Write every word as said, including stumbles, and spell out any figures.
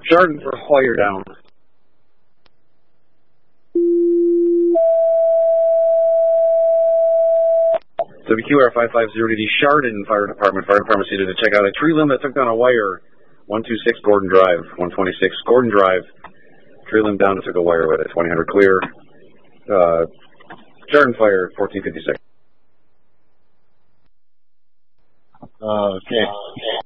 Chardon for Hoyer down. W Q R five five zero to the Chardon Fire Department. Fire Department needed to check out a tree limb that took down a wire. one two six Gordon Drive. one twenty-six Gordon Drive. Tree limb down and took a wire with it. twenty hundred clear. Uh, Chardon Fire, fourteen fifty-six. Uh, okay.